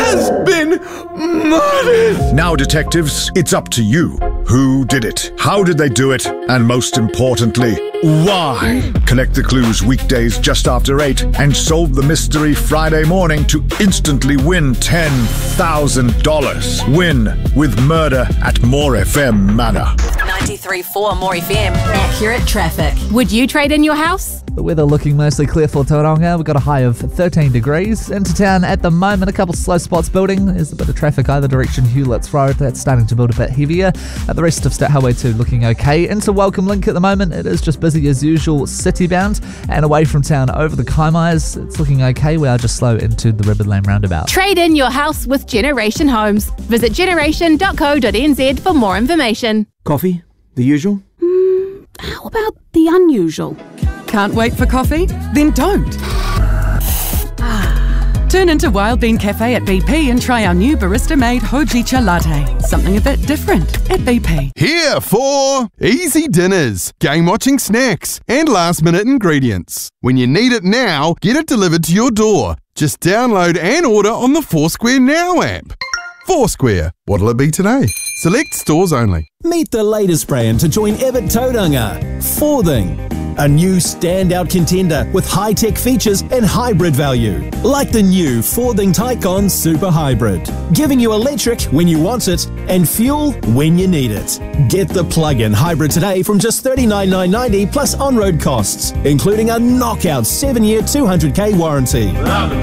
has been murdered! Now, detectives, it's up to you. Who did it? How did they do it? And most importantly, why? Collect the clues weekdays just after 8 and solve the mystery Friday morning to instantly win $10,000. Win with Murder at More FM Manor. 93.4 More FM. Accurate traffic. Would you trade in your house? The weather looking mostly clear for Tauranga. We've got a high of 13 degrees. Into town at the moment, a couple slow spots building. There's a bit of traffic either direction, Hewlett's Road. That's starting to build a bit heavier. The rest of State Highway 2 looking okay. Into Welcome Link at the moment, it is just busy as usual, city-bound. And away from town over the Kaimais, it's looking okay. We are just slow into the Ribbon Lane roundabout. Trade in your house with Generation Homes. Visit generation.co.nz for more information. Coffee? The usual? How about the unusual? Can't wait for coffee? Then don't. Turn into Wild Bean Cafe at BP and try our new barista-made Hojicha latte. Something a bit different at BP. Here for easy dinners, game-watching snacks, and last-minute ingredients. When you need it now, get it delivered to your door. Just download and order on the Foursquare Now app. Foursquare. What'll it be today? Select stores only. Meet the latest brand to join Evatt Tauranga, Forthing. A new standout contender with high-tech features and hybrid value. Like the new Forthing Tycon Super Hybrid. Giving you electric when you want it and fuel when you need it. Get the plug-in hybrid today from just $39,990 plus on-road costs, including a knockout 7-year 200k warranty.